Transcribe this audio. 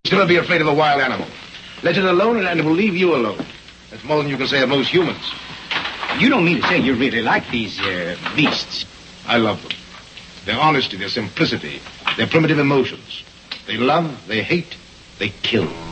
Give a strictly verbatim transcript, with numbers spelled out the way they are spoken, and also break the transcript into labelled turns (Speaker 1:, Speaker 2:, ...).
Speaker 1: Still, don't be afraid of a wild animal. Let it alone, and it will leave you alone. That's more than you can say of most humans.
Speaker 2: You don't mean to say you really like these uh, beasts?
Speaker 1: I love them. Their honesty, their simplicity, their primitive emotions. They love, they hate, they kill.